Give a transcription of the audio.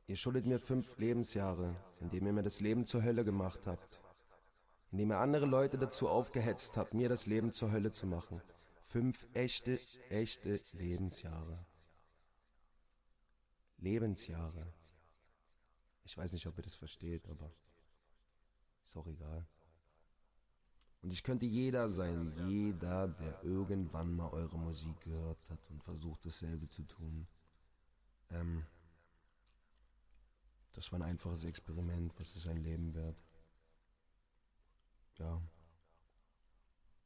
Ihr schuldet mir 5 Lebensjahre, indem ihr mir das Leben zur Hölle gemacht habt. Indem ihr andere Leute dazu aufgehetzt habt, mir das Leben zur Hölle zu machen. 5 echte Lebensjahre. Lebensjahre. Ich weiß nicht, ob ihr das versteht, aber ist auch egal. Und ich könnte jeder sein, jeder, der irgendwann mal eure Musik gehört hat und versucht, dasselbe zu tun. Das war ein einfaches Experiment, was ist ein Leben wert? Ja.